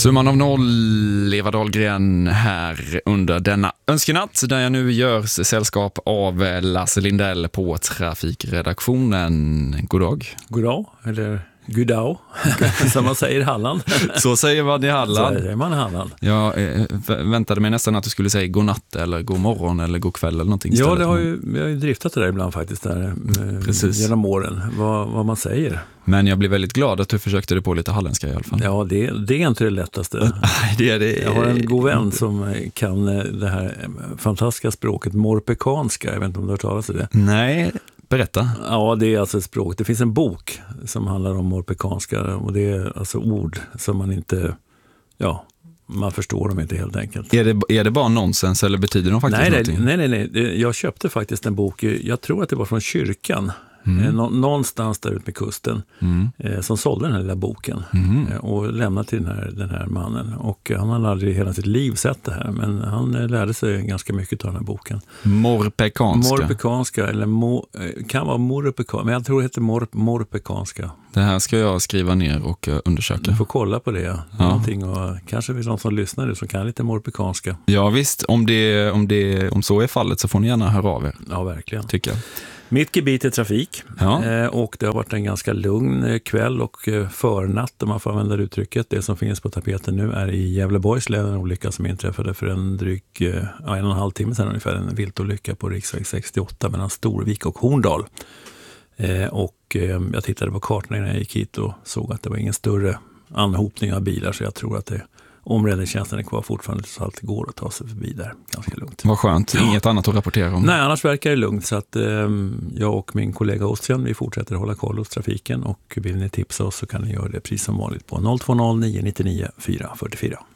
Summan av noll, Eva Dahlgren här under denna önskenatt där jag nu görs sällskap av Lasse Lindell på trafikredaktionen. God dag. God dag, eller goddag, som man säger i Halland. Så säger man i Halland. Så säger man i Halland. Jag väntade mig nästan att du skulle säga god natt eller god morgon eller god kväll eller någonting. Ja, vi har ju driftat det där ibland faktiskt där, genom åren, vad man säger. Men jag blir väldigt glad att du försökte det på lite halländska i alla fall. Ja, det är inte det lättaste. Nej, det är det. Jag har en god vän som kan det här fantastiska språket morpekanska. Jag vet inte om du har hört talas om det. Nej, berätta. Ja, det är alltså ett språk. Det finns en bok som handlar om morpekanska och det är alltså ord som man inte, man förstår dem inte helt enkelt. Är det bara nonsens eller betyder de faktiskt någonting? Nej. Jag köpte faktiskt en bok, jag tror att det var från kyrkan. Någonstans där ute med kusten som sålde den här lilla boken och lämnade till den här mannen, och han hade aldrig hela sitt liv sett det här, men han lärde sig ganska mycket av den här boken. Morpekanska eller kan vara morpekanska, men jag tror det heter morpekanska. Det här ska jag skriva ner och undersöka. Du får kolla på det. Någonting, och kanske finns någon som lyssnar nu som kan lite morpekanska. Ja visst, om så är fallet så får ni gärna höra av er. Ja, verkligen. Tycker jag. Mitt gebit är trafik och det har varit en ganska lugn kväll och förnatt, om man får använda uttrycket. Det som finns på tapeten nu är i Gävleborgs län, en olycka som inträffade för en dryg 1,5 timme sedan ungefär, en viltolycka på riksväg 68 mellan Storvik och Horndal. Och jag tittade på kartan när jag gick hit och såg att det var ingen större anhopning av bilar, så jag tror att om räddningstjänsten är kvar fortfarande så att det går att ta sig förbi där ganska lugnt. Vad skönt, inget annat att rapportera om. Nej, annars verkar det lugnt, så att jag och min kollega Ostrian, vi fortsätter hålla koll hos trafiken, och vill ni tipsa oss så kan ni göra det precis som vanligt på 020 999 444.